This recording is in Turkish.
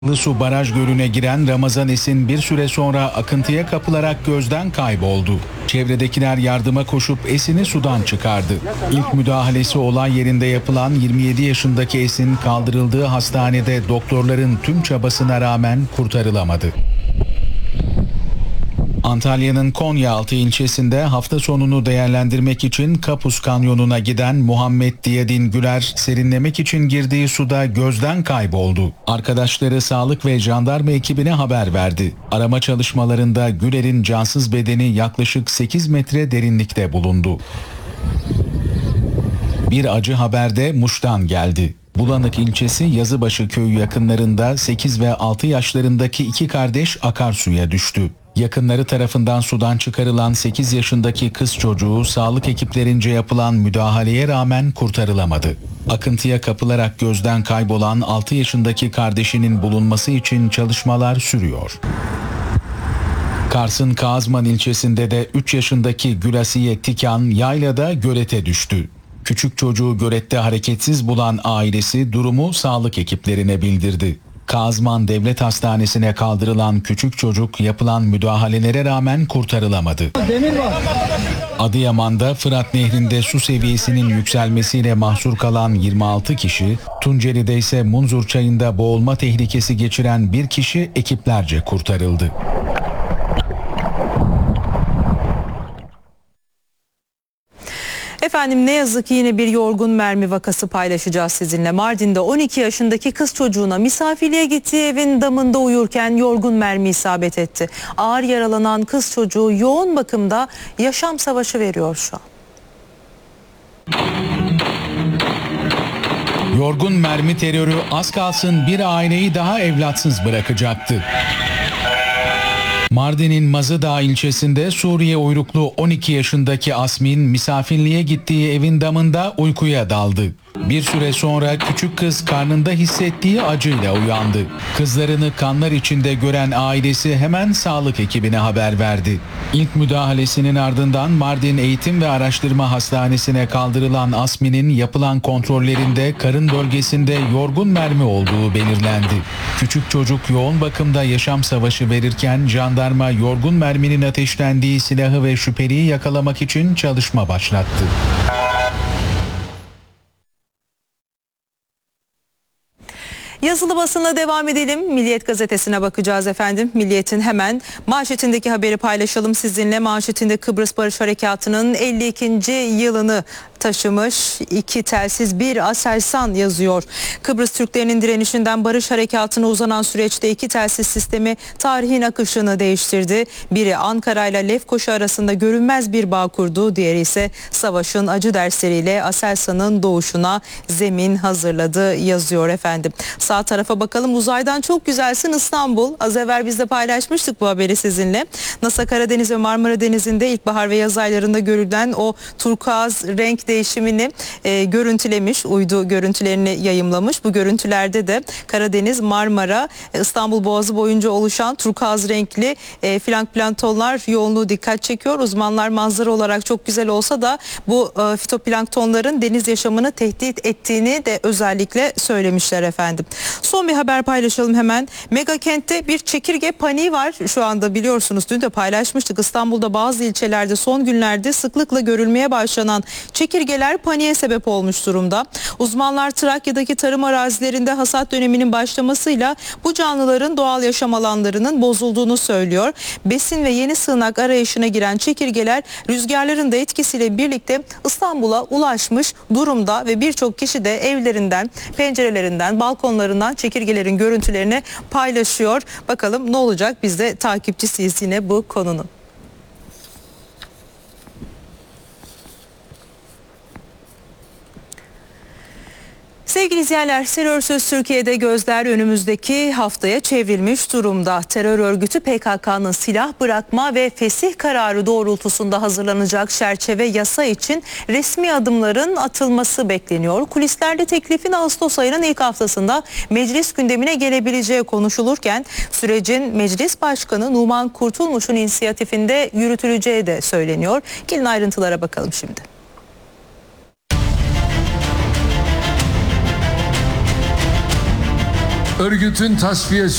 Su Baraj Gölü'ne giren Ramazan Esin bir süre sonra akıntıya kapılarak gözden kayboldu. Çevredekiler yardıma koşup Esin'i sudan çıkardı. İlk müdahalesi olay yerinde yapılan 27 yaşındaki Esin kaldırıldığı hastanede doktorların tüm çabasına rağmen kurtarılamadı. Antalya'nın Konyaaltı ilçesinde hafta sonunu değerlendirmek için Kapus Kanyonu'na giden Muhammed Diyadin Güler serinlemek için girdiği suda gözden kayboldu. Arkadaşları sağlık ve jandarma ekibine haber verdi. Arama çalışmalarında Güler'in cansız bedeni yaklaşık 8 metre derinlikte bulundu. Bir acı haber de Muş'tan geldi. Bulanık ilçesi Yazıbaşı köyü yakınlarında 8 ve 6 yaşlarındaki iki kardeş akarsuya düştü. Yakınları tarafından sudan çıkarılan 8 yaşındaki kız çocuğu sağlık ekiplerince yapılan müdahaleye rağmen kurtarılamadı. Akıntıya kapılarak gözden kaybolan 6 yaşındaki kardeşinin bulunması için çalışmalar sürüyor. Kars'ın Kağızman ilçesinde de 3 yaşındaki Gülasiye Tikan yaylada gölete düştü. Küçük çocuğu gölette hareketsiz bulan ailesi durumu sağlık ekiplerine bildirdi. Kağızman Devlet Hastanesi'ne kaldırılan küçük çocuk yapılan müdahalelere rağmen kurtarılamadı. Adıyaman'da Fırat Nehri'nde su seviyesinin yükselmesiyle mahsur kalan 26 kişi, Tunceli'de ise Munzur Çayı'nda boğulma tehlikesi geçiren bir kişi ekiplerce kurtarıldı. Efendim ne yazık ki yine bir yorgun mermi vakası paylaşacağız sizinle. Mardin'de 12 yaşındaki kız çocuğuna misafirliğe gittiği evin damında uyurken yorgun mermi isabet etti. Ağır yaralanan kız çocuğu yoğun bakımda yaşam savaşı veriyor şu an. Yorgun mermi terörü az kalsın bir aileyi daha evlatsız bırakacaktı. Mardin'in Mazıdağ ilçesinde Suriye uyruklu 12 yaşındaki Asmin misafirliğe gittiği evin damında uykuya daldı. Bir süre sonra küçük kız karnında hissettiği acıyla uyandı. Kızlarını kanlar içinde gören ailesi hemen sağlık ekibine haber verdi. İlk müdahalesinin ardından Mardin Eğitim ve Araştırma Hastanesi'ne kaldırılan Asmin'in yapılan kontrollerinde karın bölgesinde yorgun mermi olduğu belirlendi. Küçük çocuk yoğun bakımda yaşam savaşı verirken jandarma yorgun merminin ateşlendiği silahı ve şüpheliyi yakalamak için çalışma başlattı. Yazılı basına devam edelim. Milliyet gazetesine bakacağız efendim. Milliyet'in hemen manşetindeki haberi paylaşalım sizinle. Manşetinde Kıbrıs Barış Harekatı'nın 52. yılını taşımış. 2 telsiz 1 Aselsan yazıyor. Kıbrıs Türklerinin direnişinden barış harekatına uzanan süreçte 2 telsiz sistemi tarihin akışını değiştirdi. Biri Ankara ile Lefkoşa arasında görünmez bir bağ kurdu. Diğeri ise savaşın acı dersleriyle Aselsan'ın doğuşuna zemin hazırladı yazıyor efendim. Sağ tarafa bakalım. Uzaydan çok güzelsin İstanbul. Az evvel biz de paylaşmıştık bu haberi sizinle. NASA Karadeniz ve Marmara Denizi'nde ilkbahar ve yaz aylarında görülen o turkuaz renk değişimini görüntülemiş. Uydu görüntülerini yayımlamış. Bu görüntülerde de Karadeniz, Marmara, İstanbul Boğazı boyunca oluşan turkuaz renkli planktonlar yoğunluğu dikkat çekiyor. Uzmanlar manzara olarak çok güzel olsa da bu fitoplanktonların deniz yaşamını tehdit ettiğini de özellikle söylemişler efendim. Son bir haber paylaşalım hemen. Mega kentte bir çekirge paniği var şu anda, biliyorsunuz. Dün de paylaşmıştık. İstanbul'da bazı ilçelerde son günlerde sıklıkla görülmeye başlanan çekirgeler paniğe sebep olmuş durumda. Uzmanlar Trakya'daki tarım arazilerinde hasat döneminin başlamasıyla bu canlıların doğal yaşam alanlarının bozulduğunu söylüyor. Besin ve yeni sığınak arayışına giren çekirgeler rüzgarların da etkisiyle birlikte İstanbul'a ulaşmış durumda ve birçok kişi de evlerinden, pencerelerinden, balkonlarından çekirgelerin görüntülerini paylaşıyor. Bakalım ne olacak? Biz de takipçisiyiz yine bu konunun. Sevgili izleyenler, terörsüz Türkiye'de gözler önümüzdeki haftaya çevrilmiş durumda. Terör örgütü PKK'nın silah bırakma ve fesih kararı doğrultusunda hazırlanacak çerçeve yasa için resmi adımların atılması bekleniyor. Kulislerde teklifin Ağustos ayının ilk haftasında meclis gündemine gelebileceği konuşulurken sürecin Meclis Başkanı Numan Kurtulmuş'un inisiyatifinde yürütüleceği de söyleniyor. Gelin ayrıntılara bakalım şimdi. örgütün tasfiyesi